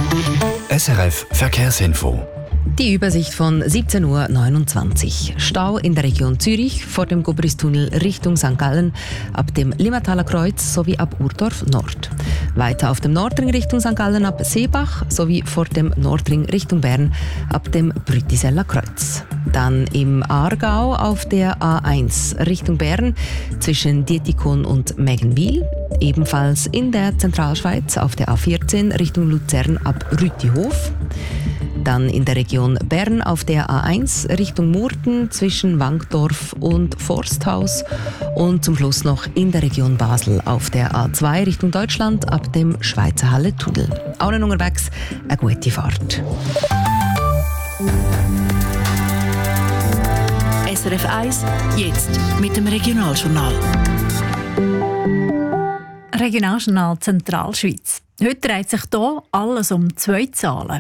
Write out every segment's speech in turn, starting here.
SRF Verkehrsinfo. Die Übersicht von 17:29 Uhr. Stau in der Region Zürich vor dem Gobristunnel Richtung St. Gallen ab dem Limmertaler Kreuz sowie ab Urdorf Nord. Weiter auf dem Nordring Richtung St. Gallen ab Seebach sowie vor dem Nordring Richtung Bern ab dem Brütiseller Kreuz. Dann im Aargau auf der A1 Richtung Bern zwischen Dietikon und Mägenwil. Ebenfalls in der Zentralschweiz auf der A14 Richtung Luzern ab Rütihof. Dann in der Region Bern auf der A1 Richtung Murten zwischen Wankdorf und Forsthaus. Und zum Schluss noch in der Region Basel auf der A2 Richtung Deutschland ab dem Schweizer Halle-Tunnel. Allen unterwegs eine gute Fahrt. SRF 1, jetzt mit dem Regionaljournal. Regionaljournal Zentralschweiz. Heute dreht sich hier alles um 2 Zahlen.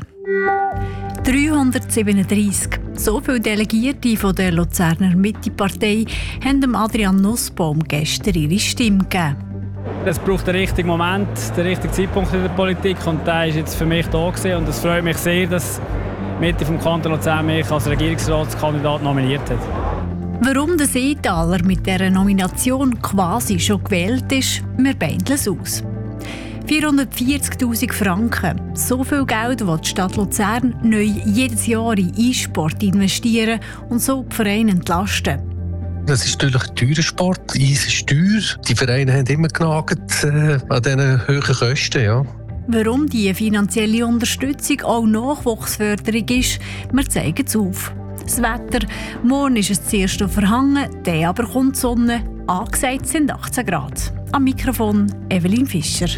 337. So viele Delegierte von der Luzerner Mitte-Partei haben dem Adrian Nussbaum gestern ihre Stimme gegeben. Es braucht den richtigen Moment, den richtigen Zeitpunkt in der Politik und der ist jetzt für mich da gewesen. Und es freut mich sehr, dass die Mitte vom Kanton Luzern mich als Regierungsratskandidat nominiert hat. Warum der Seetaler mit dieser Nomination quasi schon gewählt ist, wir beindeln es aus. 440'000 Franken. So viel Geld will die Stadt Luzern neu jedes Jahr in E-Sport investieren und so die Vereine entlasten. Das ist natürlich ein teurer Sport, Eis ist teuer. Die Vereine haben immer genagt an diesen hohen Kosten. Ja. Warum diese finanzielle Unterstützung auch Nachwuchsförderung ist, wir zeigen es auf. Das Wetter, morgen ist es zuerst noch verhangen, dann aber kommt die Sonne. Angesagt sind 18 Grad. Am Mikrofon Evelyn Fischer.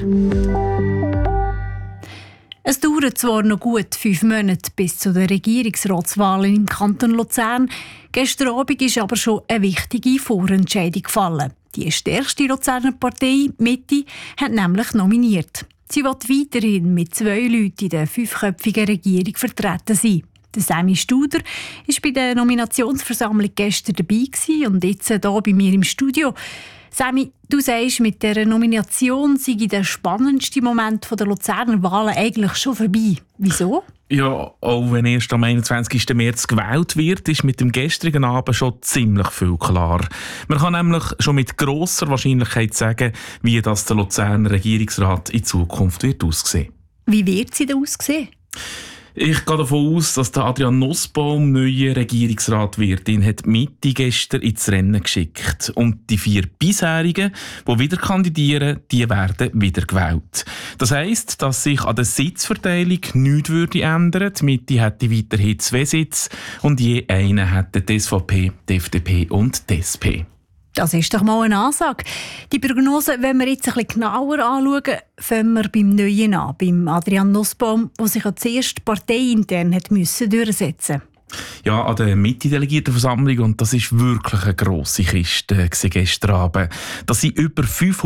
Es dauert zwar noch gut 5 Monate bis zu den Regierungsratswahlen im Kanton Luzern. Gestern Abend ist aber schon eine wichtige Vorentscheidung gefallen. Die stärkste Luzerner Partei, Mitte, hat nämlich nominiert. Sie wird weiterhin mit 2 Leuten in der 5-köpfigen Regierung vertreten sein. Der Sammy Studer war bei der Nominationsversammlung gestern dabei und jetzt hier bei mir im Studio. Sammy, du sagst, mit dieser Nomination sei der spannendste Moment der Luzerner Wahlen eigentlich schon vorbei. Wieso? Ja, auch wenn erst am 21. März gewählt wird, ist mit dem gestrigen Abend schon ziemlich viel klar. Man kann nämlich schon mit grosser Wahrscheinlichkeit sagen, wie das der Luzerner Regierungsrat in Zukunft wird aussehen. Wie wird sie denn aussehen? Ich gehe davon aus, dass der Adrian Nussbaum neuer Regierungsrat wird. Ihn hat die Mitte gestern ins Rennen geschickt. Und die 4 bisherigen, die wieder kandidieren, die werden wieder gewählt. Das heisst, dass sich an der Sitzverteilung nichts ändern würde. Die Mitte hätte weiterhin 2 Sitze und je einen hätten die SVP, die FDP und die SP. Das ist doch mal eine Ansage. Die Prognose, wenn wir jetzt ein bisschen genauer anschauen, fangen wir beim Neuen an, beim Adrian Nussbaum, der sich zuerst parteiintern durchsetzen musste. Ja, an der Mitte-Delegiertenversammlung, und das ist wirklich eine grosse Kiste gestern Abend. Da sind über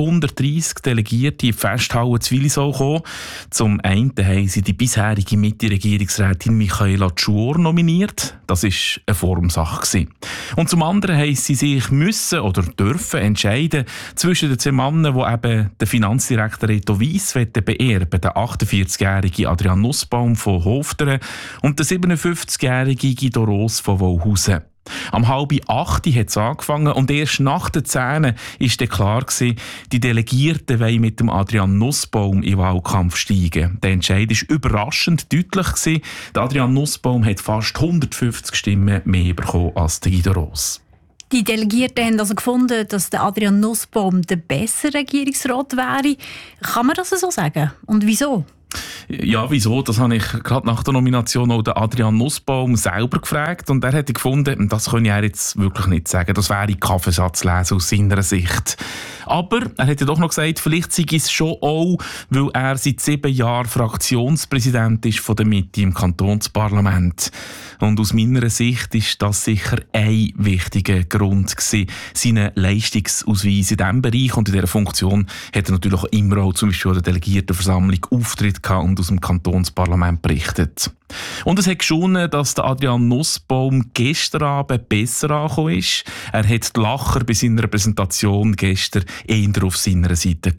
530 Delegierte in die Festhalle zu Willisau gekommen. Zum einen haben sie die bisherige Mitte-Regierungsrätin Michaela Tschur nominiert. Das war eine Formsache. Und zum anderen haben sie sich müssen oder dürfen entscheiden zwischen den 2 Männern, die eben den Finanzdirektor Reto Weiss beerben, den 48-jährigen Adrian Nussbaum von Hofteren und den 57-jährigen Guido Ross von Wollhausen. Am 7:30 hat es angefangen und erst nach den 10 war dann klar, die Delegierten wollen mit dem Adrian Nussbaum in den Wahlkampf steigen. Der Entscheid war überraschend deutlich. Der Adrian Nussbaum hat fast 150 Stimmen mehr bekommen als der Guido Ross. Die Delegierten haben also gefunden, dass der Adrian Nussbaum der bessere Regierungsrat wäre. Kann man das so sagen? Und wieso? Ja, wieso? Das habe ich gerade nach der Nomination auch den Adrian Nussbaum selber gefragt und er hätte gefunden, das kann er jetzt wirklich nicht sagen. Das wäre Kaffeesatzlesen aus seiner Sicht. Aber er hätte doch noch gesagt, vielleicht sei es schon auch, weil er seit 7 Jahren Fraktionspräsident ist von der Mitte im Kantonsparlament. Und aus meiner Sicht ist das sicher ein wichtiger Grund gewesen, seinen Leistungsausweis in diesem Bereich und in dieser Funktion hat er natürlich auch immer auch zum Beispiel an der Delegiertenversammlung Auftritt gehabt und aus dem Kantonsparlament berichtet. Und es hat geschonen, dass der Adrian Nussbaum gestern Abend besser angekommen ist. Er hat die Lacher bei seiner Präsentation gestern eher auf seiner Seite gehabt.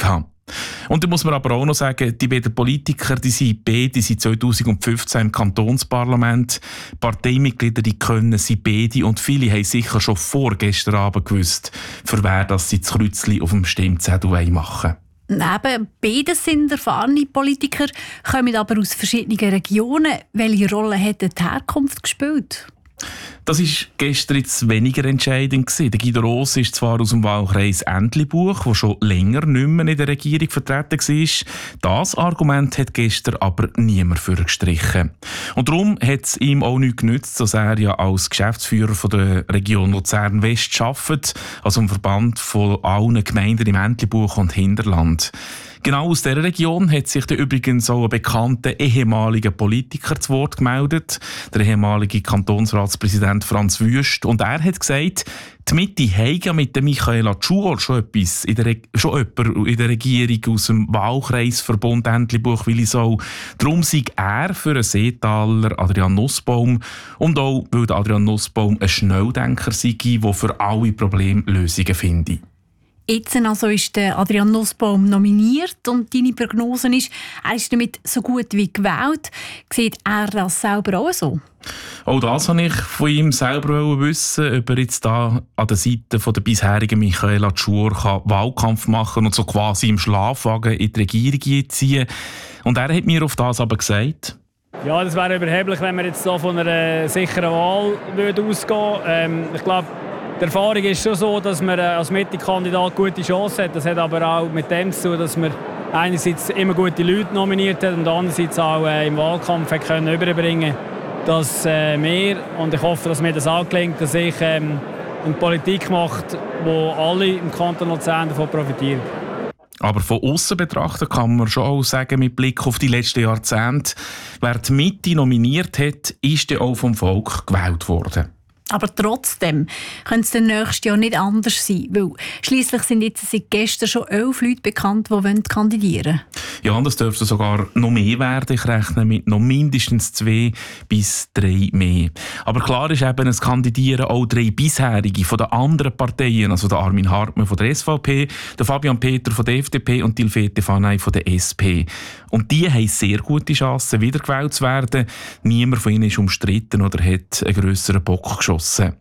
Und da muss man aber auch noch sagen, die beiden Politiker, die sind beide seit 2015 im Kantonsparlament. Parteimitglieder, die können sie beide und viele haben sicher schon vor gestern Abend gewusst, für wer das sie das Kreuzchen auf dem Stimmzettel machen wollen. Neben beide sind erfahrene Politiker, kommen aber aus verschiedenen Regionen. Welche Rolle hat die Herkunft gespielt? Das war gestern jetzt weniger entscheidend gewesen. Der Guido Ross ist zwar aus dem Wahlkreis Entlebuch, der schon länger nicht mehr in der Regierung vertreten war. Das Argument hat gestern aber niemand vorgestrichen. Und darum hat es ihm auch nichts genützt, dass er ja als Geschäftsführer von der Region Luzern West arbeitet, also im Verband von allen Gemeinden im Entlebuch und Hinterland. Genau aus dieser Region hat sich dann übrigens auch ein bekannter ehemaliger Politiker zu Wort gemeldet, der ehemalige Kantonsratspräsident Franz Wüst. Und er hat gesagt, die Mitte habe mit der Michaela Tschur schon jemand in der Regierung aus dem Wahlkreisverbund Entlebuch-Willisau. Darum sei er für einen Seetaler Adrian Nussbaum und auch, weil Adrian Nussbaum ein Schnelldenker sei, der für alle Probleme Lösungen finde. Jetzt also ist der Adrian Nussbaum nominiert und deine Prognose ist, er ist damit so gut wie gewählt. Sieht er das selber auch so? Auch das wollte ich von ihm selber wissen, ob er jetzt da an der Seite von der bisherigen Michaela Tschur Wahlkampf machen und so quasi im Schlafwagen in die Regierung ziehen. Und er hat mir auf das aber gesagt: Ja, das wäre überheblich, wenn wir jetzt so von einer sicheren Wahl ausgehen. Ich glaube, die Erfahrung ist schon so, dass man als Mitte-Kandidat gute Chancen hat. Das hat aber auch mit dem zu tun, dass man einerseits immer gute Leute nominiert hat und andererseits auch im Wahlkampf können überbringen, dass wir, und ich hoffe, dass mir das auch gelingt, dass ich eine Politik mache, wo alle im Kanton Luzern davon profitieren. Aber von außen betrachtet kann man schon auch sagen, mit Blick auf die letzten Jahrzehnte, wer die Mitte nominiert hat, ist dann auch vom Volk gewählt worden. Aber trotzdem könnte es dann nächstes Jahr nicht anders sein, weil schliesslich sind jetzt seit gestern schon 11 Leute bekannt, die kandidieren wollen. Ja, und das dürfte sogar noch mehr werden. Ich rechne mit noch mindestens 2 bis 3 mehr. Aber klar ist eben, es kandidieren auch 3 bisherige von den anderen Parteien, also der Armin Hartmann von der SVP, der Fabian Peter von der FDP und die Ilfete Fanay von der SP. Und die haben sehr gute Chancen, wiedergewählt zu werden. Niemand von ihnen ist umstritten oder hat einen grösseren Bock geschossen.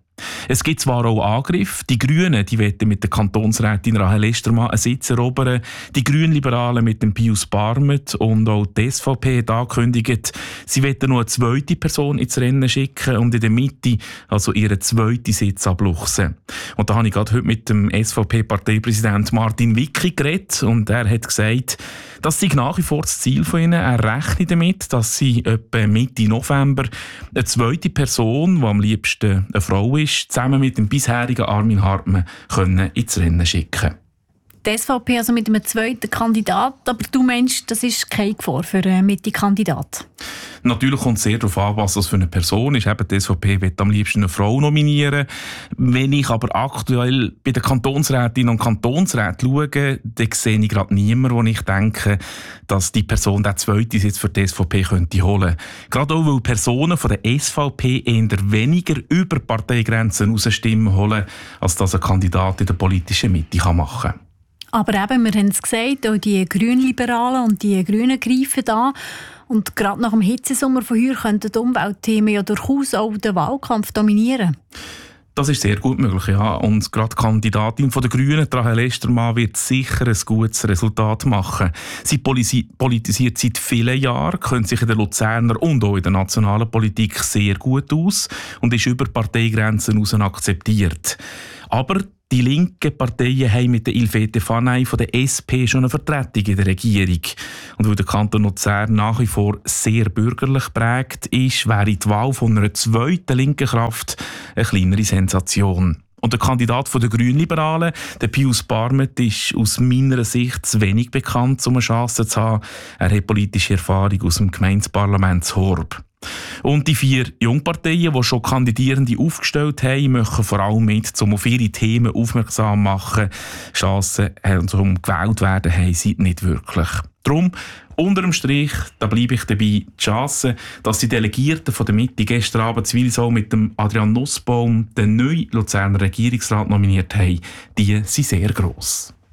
Es gibt zwar auch Angriffe. Die Grünen die wollen mit der Kantonsrätin Rahel Estermann einen Sitz erobern. Die Grünliberalen mit dem Pius Barmet und auch die SVP hat angekündigt, sie wollen noch eine zweite Person ins Rennen schicken und in der Mitte also ihren zweiten Sitz abluchsen. Und da habe ich gerade heute mit dem SVP-Parteipräsident Martin Wicki geredet und er hat gesagt, das sei nach wie vor das Ziel von ihnen. Er rechnet damit, dass sie etwa Mitte November eine zweite Person, die am liebsten eine Frau ist, zusammen mit dem bisherigen Armin Hartmann ins Rennen schicken. Die SVP also mit einem zweiten Kandidat, aber du meinst, das ist keine Gefahr für einen Mitte-Kandidat? Natürlich kommt es sehr darauf an, was das für eine Person ist. Eben die SVP will am liebsten eine Frau nominieren. Wenn ich aber aktuell bei den Kantonsrätinnen und Kantonsräten schaue, dann sehe ich gerade niemanden, wo ich denke, dass die Person den zweiten Sitz für die SVP könnte holen. Gerade auch, weil Personen von der SVP eher weniger über Parteigrenzen hinaus Stimmen holen, als das ein Kandidat in der politischen Mitte machen kann. Aber eben, wir haben es gesagt, auch die Grünliberalen und die Grünen greifen an. Und gerade nach dem Hitzesommer von heuer könnten die Umweltthemen ja durchaus auch den Wahlkampf dominieren. Das ist sehr gut möglich, ja. Und gerade die Kandidatin von der Grünen, Rahel Estermann, wird sicher ein gutes Resultat machen. Sie politisiert seit vielen Jahren, kennt sich in der Luzerner und auch in der nationalen Politik sehr gut aus und ist über Parteigrenzen hinaus akzeptiert. Aber die linken Parteien haben mit der Ilfete Fanay von der SP schon eine Vertretung in der Regierung. Und weil der Kanton Luzern nach wie vor sehr bürgerlich prägt ist, wäre die Wahl von einer zweiten linken Kraft eine kleinere Sensation. Und der Kandidat der Grünliberalen, der Pius Barmet, ist aus meiner Sicht zu wenig bekannt, um eine Chance zu haben. Er hat politische Erfahrung aus dem Gemeindeparlament Horb. Und die 4 Jungparteien, die schon Kandidierende aufgestellt haben, möchten vor allem mit, um auf ihre Themen aufmerksam machen. Chancen, um gewählt zu werden, haben sie nicht wirklich. Darum, unter dem Strich, da bleibe ich dabei, die Chance, dass die Delegierten von der Mitte gestern Abend Willisau mit dem Adrian Nussbaum den neuen Luzerner Regierungsrat nominiert haben, die sind sehr gross.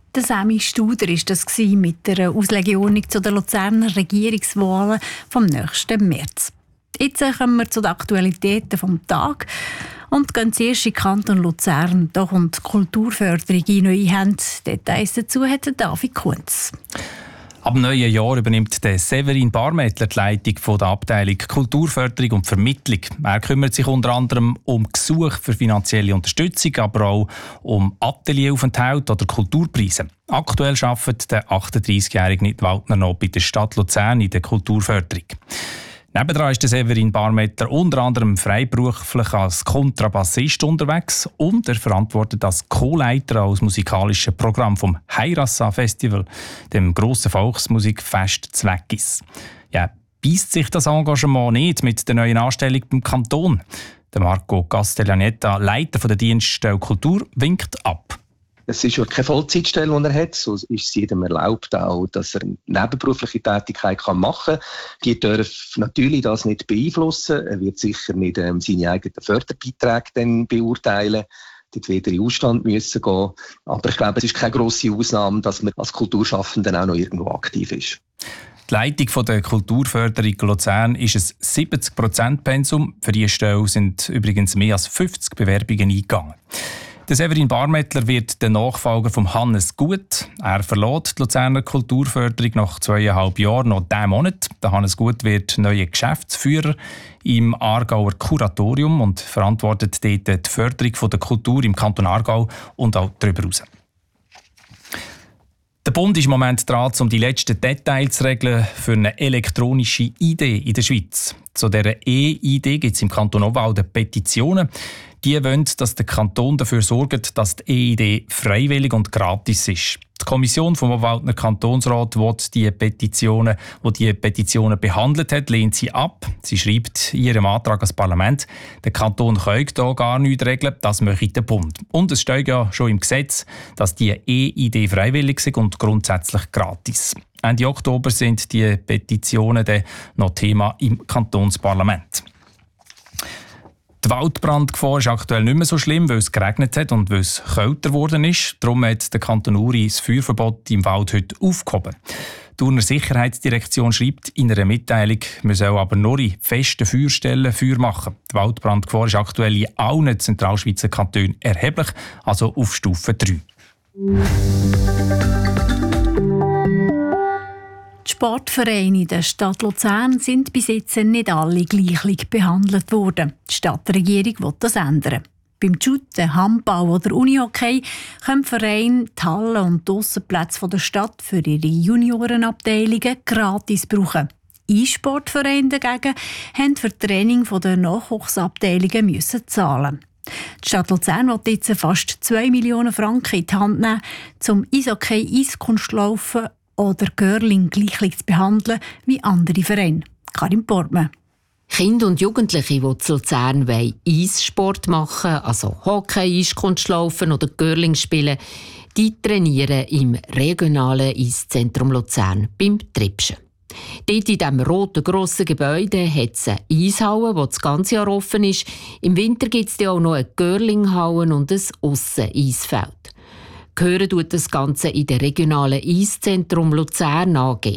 Der Sami Studer war das mit der Auslegeordnung zu den Luzerner Regierungswahlen vom nächsten März. Jetzt kommen wir zu den Aktualitäten des Tages und gehen zuerst in den Kanton Luzern. Da kommt die Kulturförderung in neue Hände. Details dazu hat David Kunz. Ab dem neuen Jahr übernimmt der Severin Barmettler die Leitung der Abteilung Kulturförderung und Vermittlung. Er kümmert sich unter anderem um Gesuche für finanzielle Unterstützung, aber auch um Atelieraufenthalte oder Kulturpreise. Aktuell arbeitet der 38-jährige Nidwaldner noch bei der Stadt Luzern in der Kulturförderung. Nebendran ist der Severin Barmettler unter anderem freiberuflich als Kontrabassist unterwegs und er verantwortet als Co-Leiter das musikalische Programm vom Heirassa Festival, dem grossen Volksmusikfest Zweckis. Ja, beisst sich das Engagement nicht mit der neuen Anstellung beim Kanton? Der Marco Castellaneta, Leiter der Dienststelle Kultur, winkt ab. Es ist ja keine Vollzeitstelle, die er hat. So ist es jedem erlaubt, auch, dass er eine nebenberufliche Tätigkeit machen kann. Die dürfen natürlich das nicht beeinflussen. Er wird sicher nicht seine eigenen Förderbeiträge dann beurteilen. Dort wieder in den Ausstand müssen gehen. Aber ich glaube, es ist keine grosse Ausnahme, dass man als Kulturschaffender auch noch irgendwo aktiv ist. Die Leitung der Kulturförderung Luzern ist ein 70%-Pensum. Für diese Stelle sind übrigens mehr als 50 Bewerbungen eingegangen. Der Severin Barmettler wird der Nachfolger von Hannes Gut. Er verlässt die Luzerner Kulturförderung nach 2,5 Jahren noch diesen Monat. Der Hannes Gut wird neuer Geschäftsführer im Aargauer Kuratorium und verantwortet dort die Förderung der Kultur im Kanton Aargau und auch darüber hinaus. Der Bund ist im Moment dran, um die letzten Details zu regeln für eine elektronische ID in der Schweiz. Zu dieser E-ID gibt es im Kanton Obwalden Petitionen. Die wollen, dass der Kanton dafür sorgt, dass die E-ID freiwillig und gratis ist. Die Kommission vom Obwaldner Kantonsrat will die Petitionen behandelt hat, lehnt sie ab. Sie schreibt in ihrem Antrag ans Parlament, der Kanton könne hier gar nichts regeln, das möchte der Bund. Und es steht ja schon im Gesetz, dass die E-ID freiwillig ist und grundsätzlich gratis. Ende Oktober sind die Petitionen dann noch Thema im Kantonsparlament. Die Waldbrandgefahr ist aktuell nicht mehr so schlimm, weil es geregnet hat und weil es kälter geworden ist. Darum hat der Kanton Uri das Feuerverbot im Wald heute aufgehoben. Die Urner Sicherheitsdirektion schreibt in einer Mitteilung, man soll aber nur in festen Feuerstellen Feuer machen. Die Waldbrandgefahr ist aktuell in allen Zentralschweizer Kantonen erheblich, also auf Stufe 3. Die Sportvereine der Stadt Luzern sind bis jetzt nicht alle gleich behandelt worden. Die Stadtregierung will das ändern. Beim Shooten, Handball oder Unihockey können Vereine die Hallen und die Aussenplätze der Stadt für ihre Juniorenabteilungen gratis brauchen. E-Sportvereine dagegen mussten für das Training der Nachwuchsabteilungen zahlen. Die Stadt Luzern will jetzt fast 2 Millionen Franken in die Hand nehmen, um Eishockey, Eiskunstlaufen oder Curling gleich zu behandeln wie andere Vereine. Karin Portmann. Kinder und Jugendliche, die zu Luzern Eissport machen, also Hockey, Eiskunstlaufen oder Curling spielen, die trainieren im regionalen Eiszentrum Luzern beim Tripschen. Dort in diesem roten grossen Gebäude hat es eine Eishalle, die das ganze Jahr offen ist. Im Winter gibt es auch noch eine Curlinghalle und ein Ausseneisfeld. Gehören tut das Ganze in der regionalen Eiszentrum Luzern AG.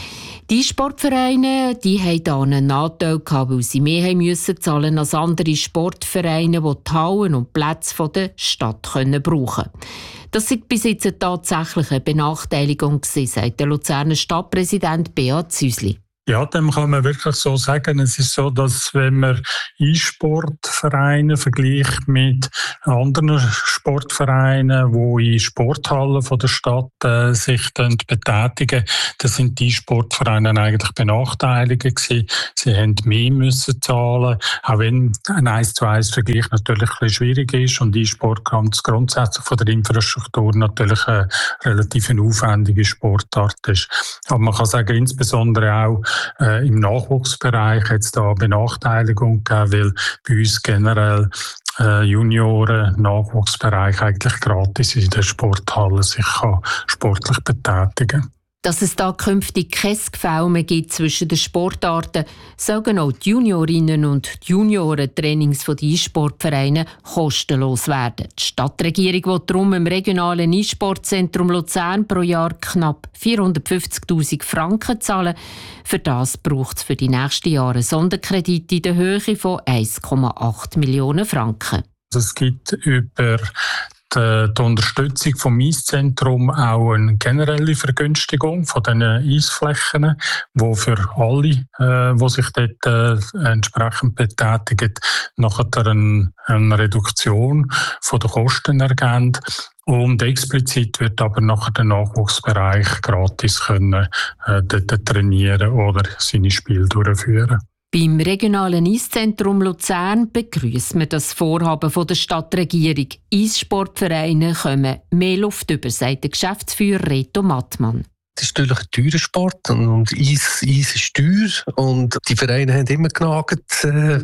Die Sportvereine die haben hier einen Nachteil gehabt, weil sie mehr müssen zahlen als andere Sportvereine, die die Hallen und Plätze der Stadt brauchen können. Das war bis jetzt tatsächlich eine Benachteiligung, sagt der Luzerner Stadtpräsident Beat Züsli. Ja, dem kann man wirklich so sagen. Es ist so, dass wenn man E-Sportvereine vergleicht mit anderen Sportvereinen, die in Sporthallen von der Stadt sich betätigen, dann sind die E-Sportvereine eigentlich benachteiligt gewesen. Sie haben mehr müssen zahlen, auch wenn ein 1:1-Vergleich natürlich ein bisschen schwierig ist und E-Sport grundsätzlich von der Infrastruktur natürlich eine relativ aufwendige Sportart ist. Aber man kann sagen, insbesondere auch im Nachwuchsbereich hat es da Benachteiligung gegeben, weil bei uns generell Junioren-Nachwuchsbereich eigentlich gratis in der Sporthalle sich kann sportlich betätigen. Dass es da künftig kein Gefälle mehr gibt zwischen den Sportarten, sagen auch die Juniorinnen und die Juniorentrainings der E-Sportvereine kostenlos werden. Die Stadtregierung will darum im regionalen E-Sportzentrum Luzern pro Jahr knapp 450'000 Franken zahlen. Für das braucht es für die nächsten Jahre Sonderkredite in der Höhe von 1,8 Millionen Franken. Es gibt über die Unterstützung vom Eiszentrum auch eine generelle Vergünstigung von den Eisflächen, wo für alle, die sich dort entsprechend betätigen, nachher eine Reduktion von den Kosten ergeben. Und explizit wird aber nachher der Nachwuchsbereich gratis können dort trainieren oder seine Spiele durchführen. Beim regionalen Eiszentrum Luzern begrüssen wir das Vorhaben der Stadtregierung. Eissportvereine kommen mehr Luft über, sagt der Geschäftsführer Reto Mattmann. Das ist natürlich ein teurer Sport und Eis ist teuer und die Vereine haben immer genagt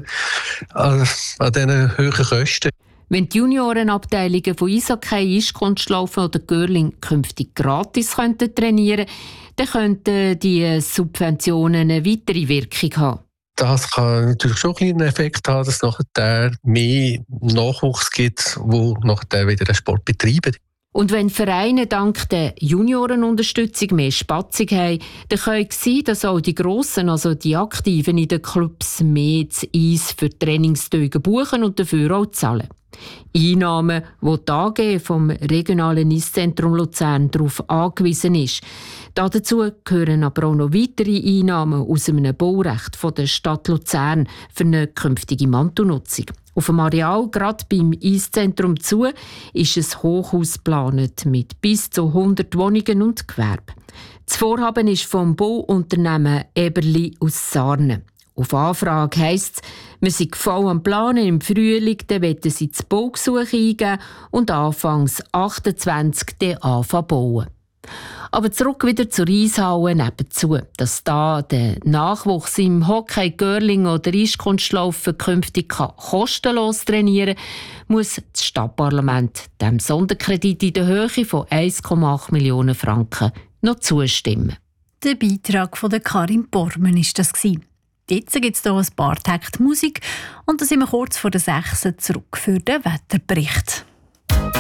an diesen hohen Kosten. Wenn die Juniorenabteilungen von Eishockey, Eiskunstlaufen oder Curling künftig gratis trainieren könnten, dann könnten die Subventionen eine weitere Wirkung haben. Das kann natürlich schon einen Effekt haben, dass nachher mehr Nachwuchs gibt, der nachher wieder den Sport betreiben. Und wenn Vereine dank der Juniorenunterstützung mehr Spatzung haben, dann kann es sein, dass auch die Grossen, also die Aktiven in den Clubs, mehr das Eis für Trainingstage buchen und dafür auch zahlen. Einnahmen, die die AG vom regionalen Eiszentrum Luzern darauf angewiesen ist. Dazu gehören aber auch noch weitere Einnahmen aus einem Baurecht von der Stadt Luzern für eine künftige Mantelnutzung. Auf dem Areal, gerade beim Eiszentrum zu, ist ein Hochhaus geplant mit bis zu 100 Wohnungen und Gewerbe. Das Vorhaben ist vom Bauunternehmen Eberli aus Sarnen. Auf Anfrage heisst es, wir sind voll am Planen im Frühling, dann wollen sie das Baugesuch eingeben und anfangs 28 dann anfangen bauen. Aber zurück wieder zur Eishalle nebenzu. Dass da der Nachwuchs im Hockey, Curling oder Eiskunstlaufen künftig kostenlos trainieren kann, muss das Stadtparlament dem Sonderkredit in der Höhe von 1,8 Millionen Franken noch zustimmen. Der Beitrag von Karin Bormann war das. Jetzt gibt es hier ein paar Takte Musik und dann sind wir kurz vor der 6 zurück für den Wetterbericht.